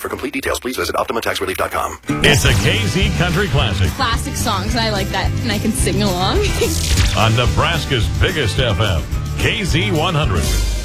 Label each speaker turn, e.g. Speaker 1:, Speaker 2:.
Speaker 1: For complete details, please visit OptimaTaxRelief.com.
Speaker 2: It's a KZ Country Classic.
Speaker 3: Classic songs, and I like that, and I can sing along.
Speaker 2: On Nebraska's biggest FM, KZ 100.